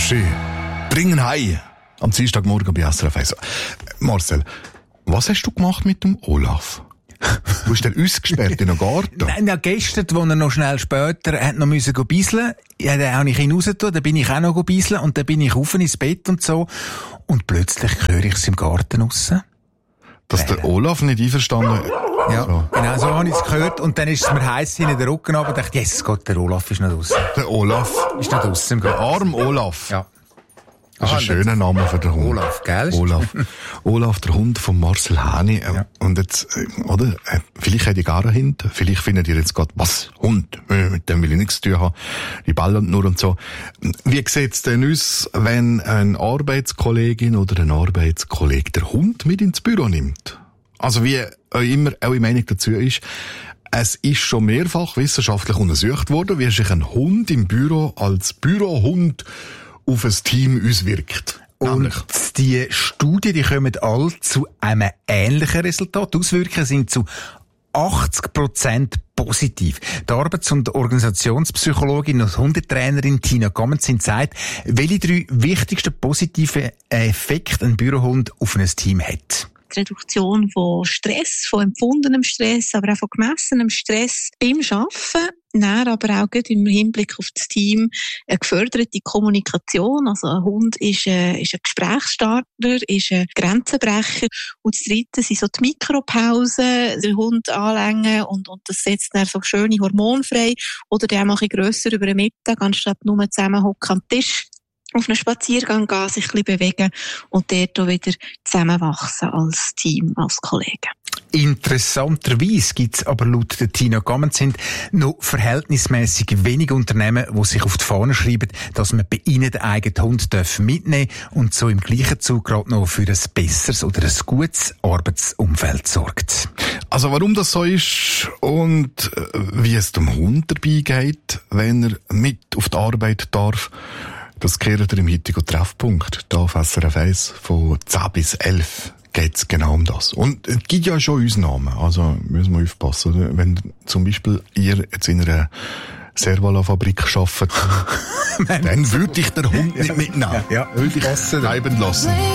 schön. Bringen heim. Am Dienstagmorgen bei SRF 1. Marcel, was hast du gemacht mit dem Olaf? Du hast den ausgesperrt in den Garten. Nein, ja, gestern, wo er noch schnell später hat noch müssen bisseln, ja, dann auch nicht rausgetan, dann bin ich auch noch bisseln und dann bin ich rauf ins Bett und so. Und plötzlich höre ich es im Garten draussen. Dass der Olaf nicht einverstanden ist. Ja, so. Genau, so habe ich es gehört. Und dann ist es mir heiß hinter den Rücken runter und dachte, Jesus Gott, der Olaf ist noch draussen. Der Olaf. Ist noch draussen im Der Garten. arme Olaf. Ja. Das ist ein schöner Name für den Hund. Olaf, gell? Olaf, der Hund von Marcel Häni. Ja. Und jetzt, oder? Vielleicht hat ihr gar einen Hund. Vielleicht findet ihr jetzt gerade, was? Hund? Mit dem will ich nichts zu tun haben. Die bellen nur und so. Wie sieht's denn aus, wenn eine Arbeitskollegin oder ein Arbeitskollege der Hund mit ins Büro nimmt? Also wie immer eure Meinung dazu ist, es ist schon mehrfach wissenschaftlich untersucht worden, wie sich ein Hund im Büro als Bürohund auf ein Team auswirkt. Und die Studien, die kommen alle zu einem ähnlichen Resultat. Die Auswirkungen sind zu 80% positiv. Die Arbeits- und Organisationspsychologin und Hundetrainerin Tina Gamenzin sagt, welche 3 wichtigsten positiven Effekte ein Bürohund auf ein Team hat. Die Reduktion von Stress, von empfundenem Stress, aber auch von gemessenem Stress beim Arbeiten. Dann aber auch im Hinblick auf das Team eine geförderte Kommunikation. Also ein Hund ist ein Gesprächsstarter, ist ein Grenzenbrecher. Und das Dritte sind so die Mikropausen, den Hund anlängen und das setzt dann so schöne Hormone frei. Oder der mache ich grösser über den Mittag, anstatt nur zusammenhocken am Tisch. Auf einen Spaziergang gehen, sich ein bisschen bewegen und dort auch wieder zusammenwachsen als Team, als Kollegen. Interessanterweise gibt es aber laut der Tina Gamenzin noch verhältnismäßig wenige Unternehmen, die sich auf die Fahne schreiben, dass man bei ihnen den eigenen Hund mitnehmen darf und so im gleichen Zug gerade noch für ein besseres oder ein gutes Arbeitsumfeld sorgt. Also warum das so ist und wie es dem Hund dabei geht, wenn er mit auf die Arbeit darf, das kehrt ihr im heutigen Treffpunkt, hier auf SRF 1 von 10 bis 11 geht's genau um das. Und es gibt ja schon Ausnahmen, also müssen wir aufpassen. Wenn zum Beispiel ihr jetzt in einer Servala-Fabrik arbeitet, dann würde ich den Hund nicht mitnehmen. Ja, würde ich bleiben lassen.